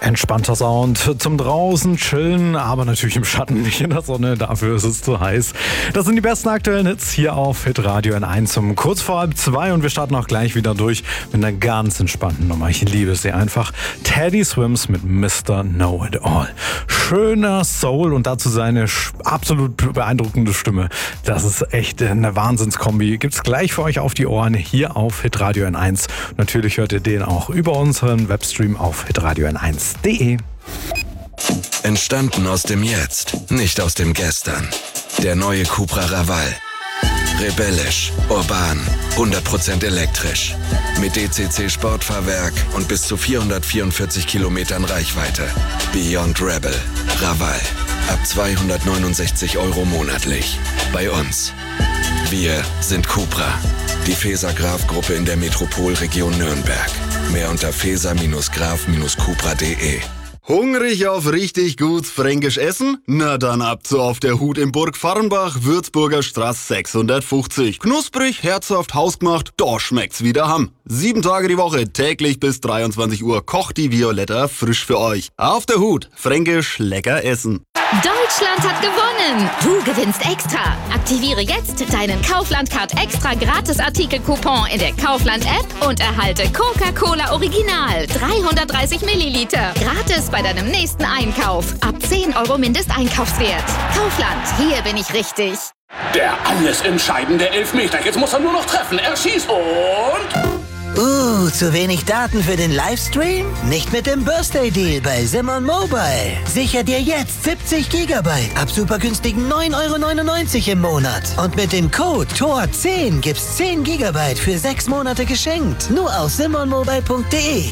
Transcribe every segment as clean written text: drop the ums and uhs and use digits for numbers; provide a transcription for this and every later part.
Entspannter Sound zum draußen chillen, aber natürlich im Schatten, nicht in der Sonne, dafür ist es zu heiß. Das sind die besten aktuellen Hits hier auf Hitradio N1 um kurz vor 1:30 und wir starten auch gleich wieder durch mit einer ganz entspannten Nummer. Ich liebe sie einfach. Teddy Swims mit Mr. Know It All. Schöner Soul und dazu seine absolut beeindruckende Stimme. Das ist echt eine Wahnsinnskombi. Gibt's gleich für euch auf die Ohren hier auf Hitradio N1. Natürlich hört ihr den auch über unseren Webstream auf hitradio n1.de. Entstanden aus dem Jetzt, nicht aus dem Gestern. Der neue Cupra Raval. Rebellisch, urban, 100% elektrisch. Mit DCC Sportfahrwerk und bis zu 444 Kilometern Reichweite. Beyond Rebel. Raval. Ab 269 € monatlich. Bei uns. Wir sind Cupra. Die Feser-Graf-Gruppe in der Metropolregion Nürnberg. Mehr unter feser-graf-cupra.de. Hungrig auf richtig gut fränkisch Essen? Na dann ab zu Auf der Hut in Burg Farrenbach, Würzburger Straße 650. Knusprig, herzhaft, hausgemacht, da schmeckt's wie daheim. 7 Tage die Woche, täglich bis 23 Uhr kocht die Violetta frisch für euch. Auf der Hut, fränkisch lecker essen. Deutschland hat gewonnen! Du gewinnst extra! Aktiviere jetzt deinen Kaufland-Card extra Gratis-Artikel-Coupon in der Kaufland-App und erhalte Coca-Cola Original 330 Milliliter. Gratis bei deinem nächsten Einkauf. Ab 10 € Mindesteinkaufswert. Kaufland, hier bin ich richtig. Der alles entscheidende Elfmeter. Jetzt muss er nur noch treffen. Er schießt und... zu wenig Daten für den Livestream? Nicht mit dem Birthday Deal bei Simon Mobile. Sicher dir jetzt 70 GB ab super günstigen 9,99 € im Monat. Und mit dem Code TOR10 gibt's 10 GB für 6 Monate geschenkt. Nur auf simonmobile.de.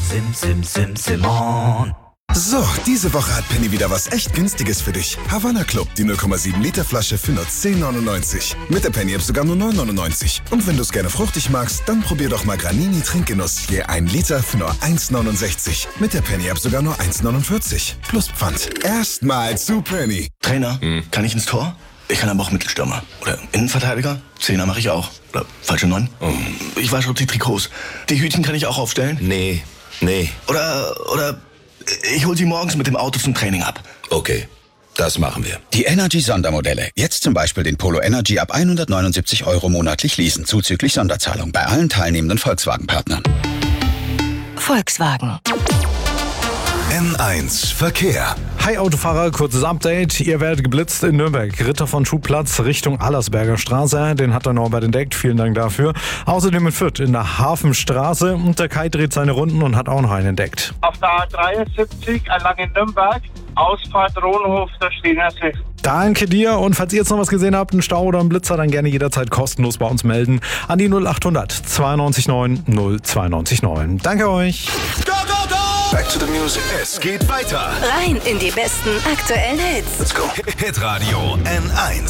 Simon. So, diese Woche hat Penny wieder was echt Günstiges für dich. Havana Club, die 0,7 Liter Flasche für nur 10,99. Mit der Penny App sogar nur 9,99. Und wenn du es gerne fruchtig magst, dann probier doch mal Granini Trinkgenuss. Je 1 Liter für nur 1,69. Mit der Penny App sogar nur 1,49. Plus Pfand. Erstmal zu Penny. Trainer, kann ich ins Tor? Ich kann aber auch Mittelstürmer. Oder Innenverteidiger? Zehner mache ich auch. Oder falsche 9? Ich wasche auch die Trikots. Die Hütchen kann ich auch aufstellen? Nee. Oder ich hol sie morgens mit dem Auto zum Training ab. Okay, das machen wir. Die Energy-Sondermodelle. Jetzt zum Beispiel den Polo Energy ab 179 € monatlich leasen, zuzüglich Sonderzahlung bei allen teilnehmenden Volkswagen-Partnern. Volkswagen. N1 Verkehr. Hi Autofahrer, kurzes Update. Ihr werdet geblitzt in Nürnberg. Ritter von Schubplatz Richtung Allersberger Straße. Den hat der Norbert entdeckt. Vielen Dank dafür. Außerdem in Fürth in der Hafenstraße. Und der Kai dreht seine Runden und hat auch noch einen entdeckt. Auf der A73 entlang in Nürnberg. Ausfahrt Rohnhof, da stehen Sie. Danke dir. Und falls ihr jetzt noch was gesehen habt, einen Stau oder einen Blitzer, dann gerne jederzeit kostenlos bei uns melden. An die 0800 92 9 092 9. Danke euch. Go, go, go! Back to the music. Es geht weiter. Rein in die besten aktuellen Hits. Let's go. Hitradio N1.